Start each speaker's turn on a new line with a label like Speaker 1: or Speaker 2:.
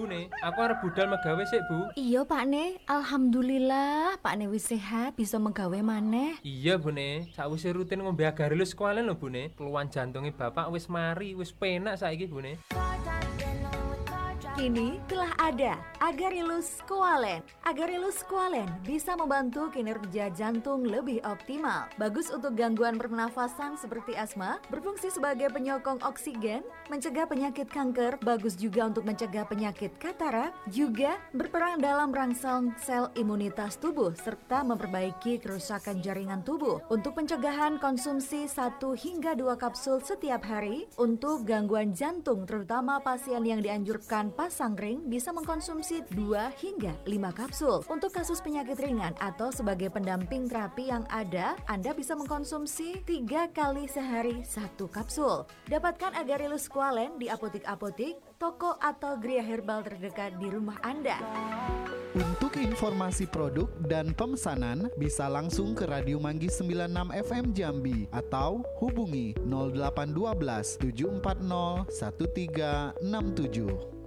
Speaker 1: Ne. Aku arep budal megawe sik, Bu.
Speaker 2: Iya Pak Ne, alhamdulillah Pak Ne wis sehat bisa menggawe maneh.
Speaker 1: Iya, Bu Ne. Sakwise rutin ngombe Agarilus kualen lho, Bu Ne. Keluhan jantunge bapak wis mari, wis penak saiki, Bu Ne.
Speaker 2: Kini telah ada Agarilus Coalen. Agarilus Coalen bisa membantu kinerja jantung lebih optimal. Bagus untuk gangguan pernafasan seperti asma, berfungsi sebagai penyokong oksigen, mencegah penyakit kanker, bagus juga untuk mencegah penyakit katarak, juga berperan dalam rangsang sel imunitas tubuh serta memperbaiki kerusakan jaringan tubuh. Untuk pencegahan konsumsi 1 hingga 2 kapsul setiap hari. Untuk gangguan jantung terutama pasien yang dianjurkan pasang ring bisa mengkonsumsi 2 hingga 5 kapsul. Untuk kasus penyakit ringan atau sebagai pendamping terapi yang ada, Anda bisa mengkonsumsi 3 kali sehari 1 kapsul. Dapatkan Agarilus Coalen di apotik-apotik, toko atau geria herbal terdekat di rumah Anda.
Speaker 3: Untuk informasi produk dan pemesanan bisa langsung ke Radio Manggis 96 FM Jambi atau hubungi 0812 740 1367.